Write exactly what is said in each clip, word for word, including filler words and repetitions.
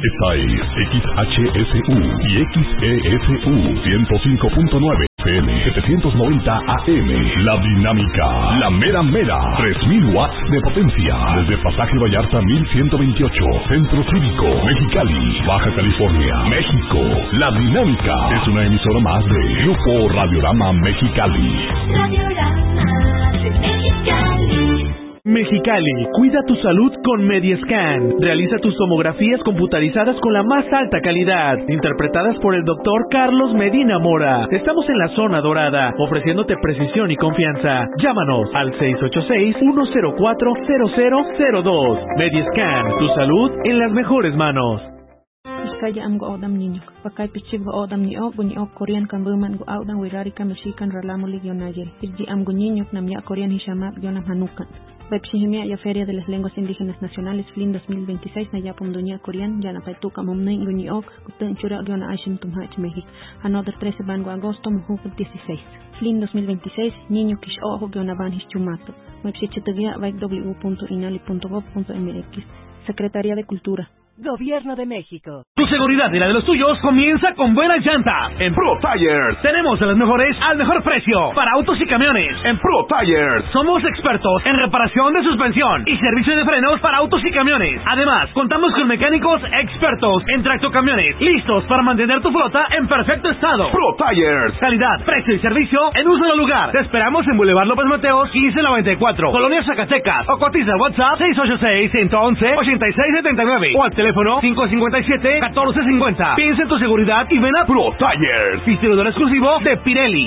Esta es X H S U y X E S U ciento cinco punto nueve F M, setecientos noventa A M. La Dinámica, la mera mera, tres mil watts de potencia. Desde Pasaje Vallarta mil ciento veintiocho, Centro Cívico, Mexicali, Baja California, México. La Dinámica es una emisora más de Grupo Radiorama Mexicali. Radiorama de Mexicali. Mexicali, cuida tu salud con Mediescan. Realiza tus tomografías computarizadas con la más alta calidad, interpretadas por el doctor Carlos Medina Mora. Estamos en la zona dorada, ofreciéndote precisión y confianza. Llámanos al seis ocho seis, uno cero cuatro, cero cero cero dos. Mediescan, tu salud en las mejores manos. Kaya am go odam ninyo. Pakai pichig go odam ni ok bunyi ok Korean kan berman go odam wirari kan Mexican ralamuli gionayel. Pidji am go ninyo nam ya Korean hishamat gionam hanukan. Websihimia ya Feria de las Lenguas Indígenas Nacionales F L I N dos mil veintiséis na yapum dunia Korean ya na paituka momneng guni ok kuten chura giona Aishim tumhach México. Another trece bango agosto muhu dieciséis. F L I N dos mil veintiséis niño kish ojo giona ban hischumato. Websihitegia w w w punto inali punto gov punto m x. Secretaría de Cultura. Gobierno de México. Tu seguridad y la de los tuyos comienza con buena llanta. En Pro Tires tenemos a las mejores al mejor precio para autos y camiones. En Pro Tires somos expertos en reparación de suspensión y servicio de frenos para autos y camiones. Además, contamos con mecánicos expertos en tractocamiones, listos para mantener tu flota en perfecto estado. Pro Tires, calidad, precio y servicio en un solo lugar. Te esperamos en Boulevard López Mateos quince noventa y cuatro, Colonia Zacatecas, o cotiza WhatsApp seis ocho seis, uno uno uno, ocho seis siete nueve o al teléfono cinco cinco siete, uno cuatro cinco cero. Piensa en tu seguridad y ven a Pro Tires, distribuidor exclusivo de Pirelli.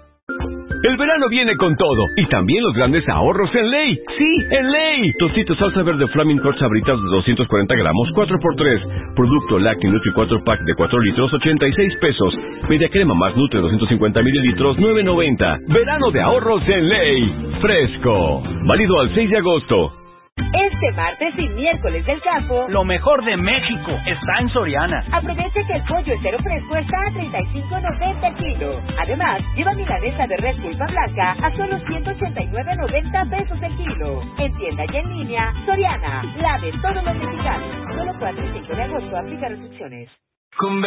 El verano viene con todo, y también los grandes ahorros en Ley. ¡Sí, en Ley! Tostitos salsa verde Flaming Hot Sabritas de doscientos cuarenta gramos, cuatro por tres. Producto Lacti Nutri cuatro pack de cuatro litros, ochenta y seis pesos. Media crema más Nutri doscientos cincuenta mililitros, nueve noventa. Verano de ahorros en Ley. Fresco. Válido al seis de agosto. Este martes y miércoles del campo, lo mejor de México está en Soriana. Aprovecha que el pollo entero fresco está a treinta y cinco noventa el kilo. Además, lleva milanesa de res pulpa blanca a solo ciento ochenta y nueve noventa pesos el kilo. En tienda y en línea, Soriana, la de todos los mexicanos. Solo cuatro y cinco de agosto, aplica restricciones.